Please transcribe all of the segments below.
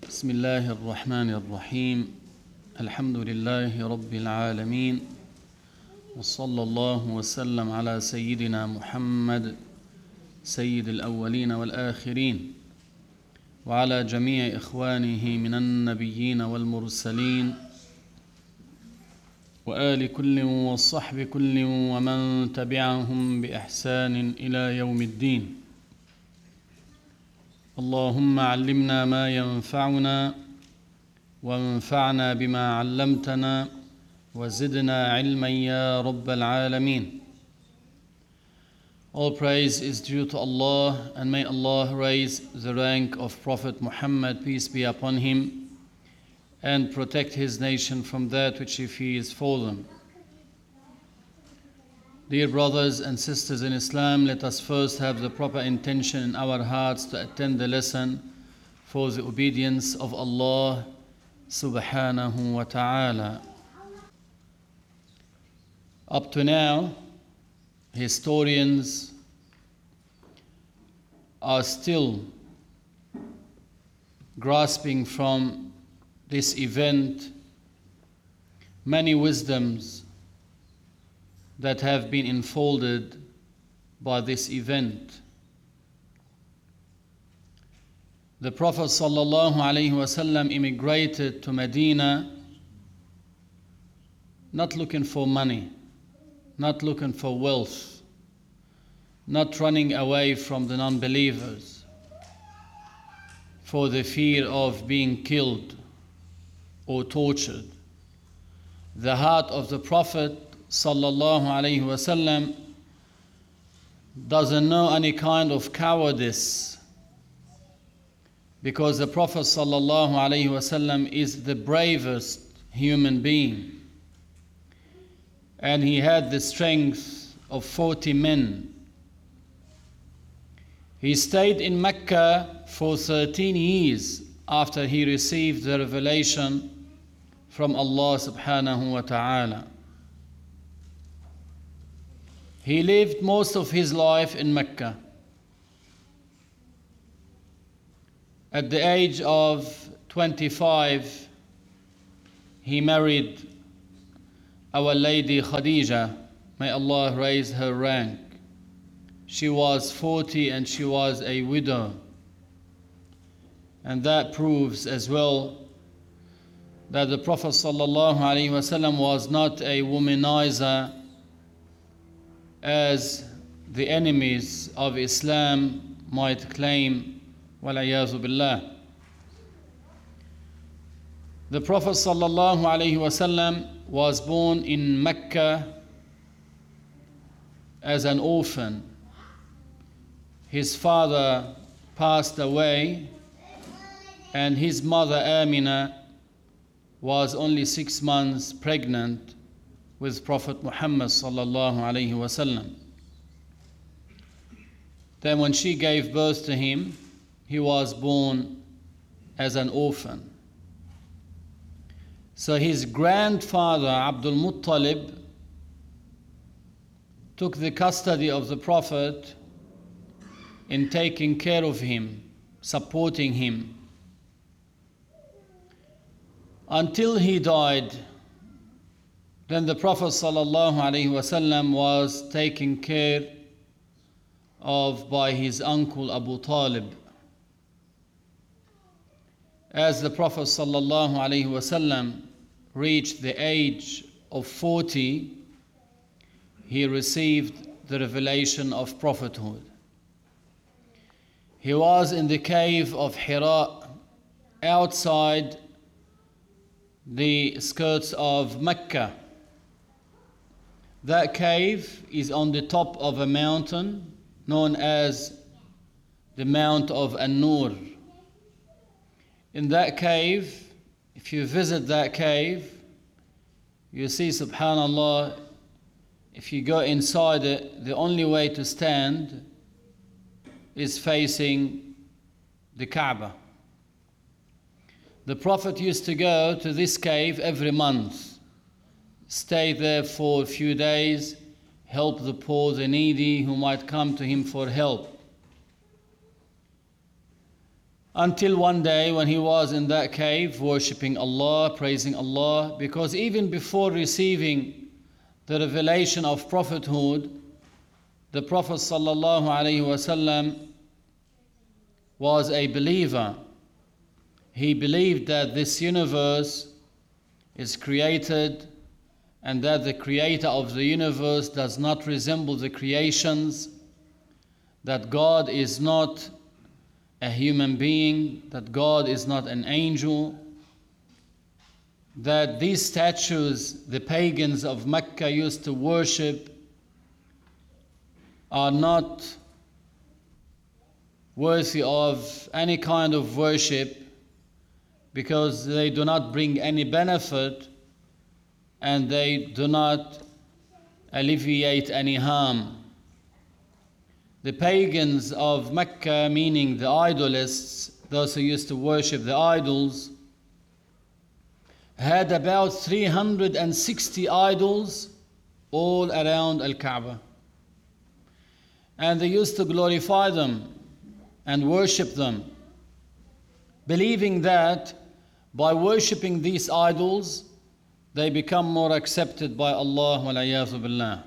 بسم الله الرحمن الرحيم الحمد لله رب العالمين وصلى الله وسلم على سيدنا محمد سيد الأولين والآخرين وعلى جميع إخوانه من النبيين والمرسلين وآل كل والصحب كل ومن تبعهم بإحسان إلى يوم الدين. اللهم علمنا ما ينفعنا وانفعنا بما علمتنا وزدنا علما يا رب العالمين. All praise is due to Allah, and may Allah raise the rank of Prophet Muhammad, peace be upon him, and protect his nation from that which he fears for them. Dear brothers and sisters in Islam, let us first have the proper intention in our hearts to attend the lesson for the obedience of Allah subhanahu wa ta'ala. Up to now, historians are still grasping from this event many wisdoms that have been unfolded by this event. The Prophet ﷺ immigrated to Medina not looking for money, not looking for wealth, not running away from the non-believers for the fear of being killed or tortured. The heart of the Prophet ﷺ doesn't know any kind of cowardice, because the Prophet ﷺ is the bravest human being, and he had the strength of 40 men. He stayed in Mecca for 13 years after he received the revelation from Allah subhanahu wa ta'ala. He lived most of his life in Mecca. At the age of 25, he married Our Lady Khadija, may Allah raise her rank. She was 40 and she was a widow. And that proves as well that the Prophet ﷺ was not a womanizer, as the enemies of Islam might claim, وَالْعِيَاذُ بِاللَّهِ. The Prophet ﷺ was born in Mecca as an orphan. His father passed away, and his mother Amina was only 6 months pregnant with Prophet Muhammad sallallahu alaihi wasallam. Then when she gave birth to him, he was born as an orphan. So his grandfather Abdul Muttalib took the custody of the Prophet in taking care of him, supporting him, until he died. Then the Prophet ﷺ was taken care of by his uncle Abu Talib. As the Prophet ﷺ reached the age of 40, he received the revelation of prophethood. He was in the cave of Hira, outside the skirts of Mecca. That cave is on the top of a mountain known as the Mount of An-Nur. In that cave, if you visit that cave, you see, subhanallah, if you go inside it, the only way to stand is facing the Kaaba. The Prophet used to go to this cave every month, stay there for a few days, help the poor, the needy who might come to him for help. Until one day when he was in that cave worshipping Allah, praising Allah, because even before receiving the revelation of prophethood, the Prophet ﷺ was a believer. He believed that this universe is created and that the creator of the universe does not resemble the creations, that God is not a human being, that God is not an angel, that these statues the pagans of Mecca used to worship are not worthy of any kind of worship because they do not bring any benefit and they do not alleviate any harm. The pagans of Mecca, meaning the idolists, those who used to worship the idols, had about 360 idols all around Al-Kaaba. And they used to glorify them and worship them, believing that by worshipping these idols, they become more accepted by Allah wal-iyadhu billah.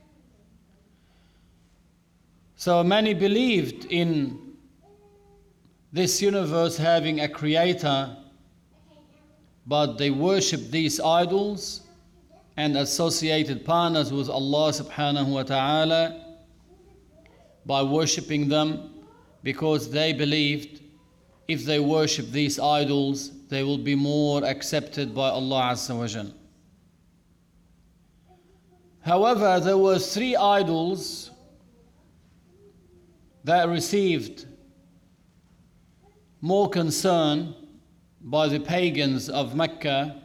So many believed in this universe having a creator, but they worshipped these idols and associated partners with Allah subhanahu wa ta'ala by worshipping them, because they believed if they worship these idols, they will be more accepted by Allah Azza wa Jal. However, there were 3 idols that received more concern by the pagans of Mecca: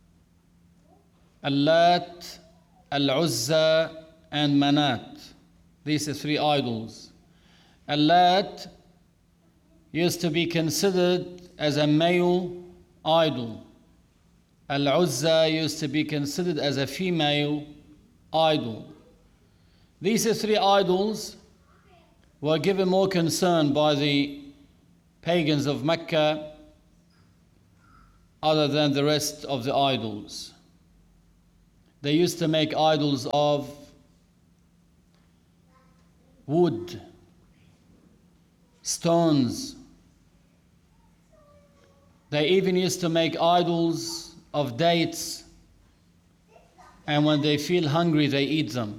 Al-Lat, Al-Uzza, and Manat. These are 3 idols. Al-Lat used to be considered as a male idol. Al-Uzza used to be considered as a female idol. These are 3 idols were given more concern by the pagans of Mecca other than the rest of the idols. They used to make idols of wood, stones. They even used to make idols of dates, and when they feel hungry, they eat them.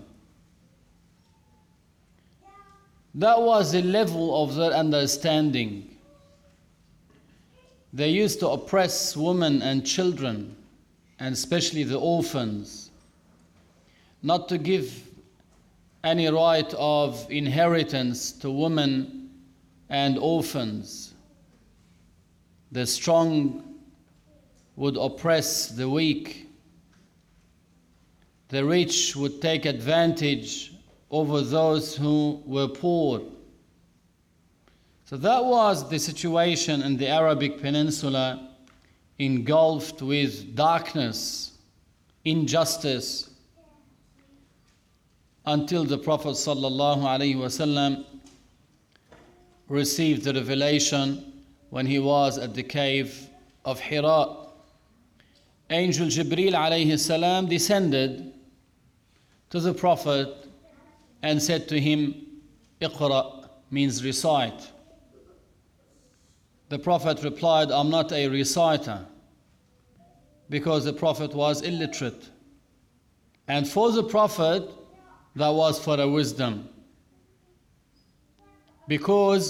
That was the level of their understanding. They used to oppress women and children, and especially the orphans, not to give any right of inheritance to women and orphans. The strong would oppress the weak. The rich would take advantage over those who were poor. So that was the situation in the Arabic Peninsula, engulfed with darkness, injustice, until the Prophet ﷺ received the revelation when he was at the cave of Hira. Angel Jibreel alayhi salam descended to the Prophet and said to him, Iqra, means recite. The Prophet replied, I'm not a reciter, because the Prophet was illiterate. And for the Prophet, that was for a wisdom. Because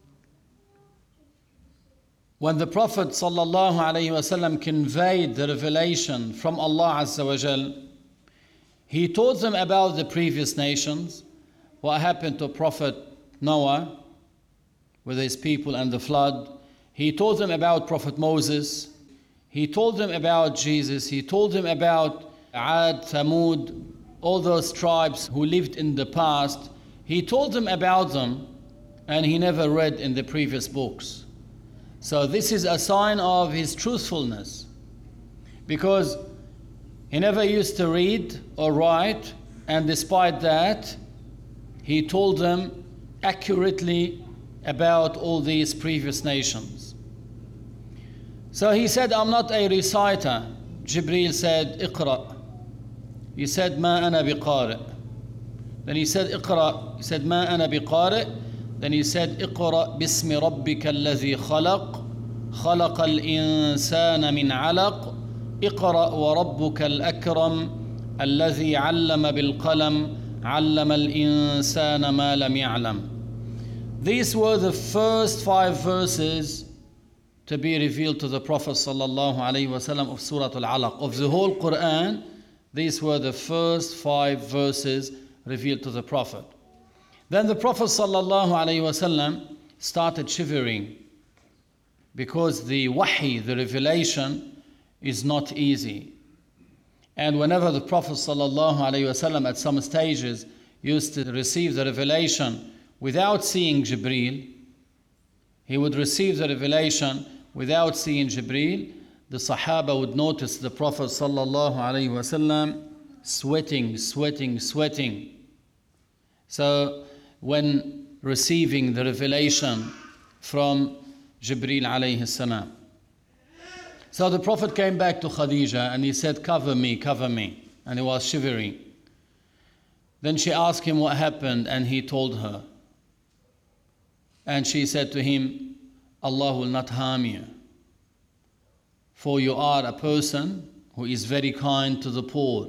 when the Prophet ﷺ conveyed the revelation from Allah Azza wa Jal, he taught them about the previous nations, what happened to Prophet Noah with his people and the flood. He told them about Prophet Moses. He told them about Jesus. He told them about Ad, Thamud, all those tribes who lived in the past. He told them about them, and he never read in the previous books. So this is a sign of his truthfulness, because he never used to read or write, and despite that, he told them accurately about all these previous nations. So he said, I'm not a reciter. Jibreel said, Iqra. He said, Ma ana biqari. Then he said, Iqra. He said, Ma ana biqari. Then he said, Iqra bismi rabbika alladhi khalaq. خلق الإنسان من علق. اقرأ وربك الأكرم الذي علم بالقلم علم الإنسان ما لم يعلم. These were the first 5 verses to be revealed to the Prophet sallallahu alaihi wasallam of Surah Al-Alaq. Of the whole Quran, these were the first 5 verses revealed to the Prophet. Then the Prophet sallallahu alaihi wasallam started shivering, because the wahi, the revelation, is not easy. And whenever the Prophet sallallahu alaihi wasallam at some stages used to receive the revelation without seeing Jibreel, he would receive the revelation without seeing Jibreel, the Sahaba would notice the Prophet sallallahu alaihi wasallam sweating. So when receiving the revelation from Jibreel alayhi salam. So the Prophet came back to Khadija and he said, cover me. And he was shivering. Then she asked him what happened, and he told her. And she said to him, Allah will not harm you, for you are a person who is very kind to the poor.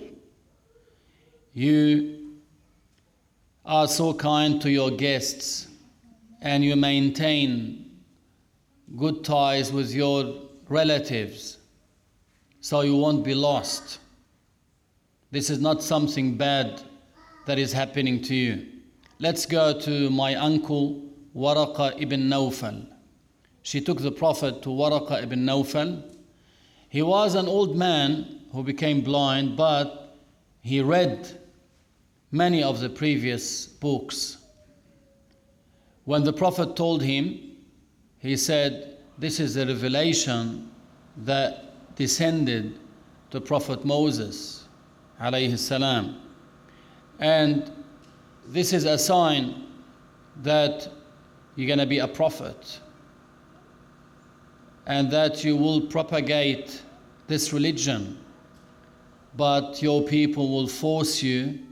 You are so kind to your guests, and you maintain good ties with your relatives, so you won't be lost. This is not something bad that is happening to you. Let's go to my uncle Waraqa ibn Nawfal. She took the Prophet to Waraqa ibn Nawfal. He was an old man who became blind, but he read many of the previous books. When the Prophet told him, he said, this is a revelation that descended to Prophet Moses alayhi salam. And this is a sign that you're going to be a prophet, and that you will propagate this religion, but your people will force you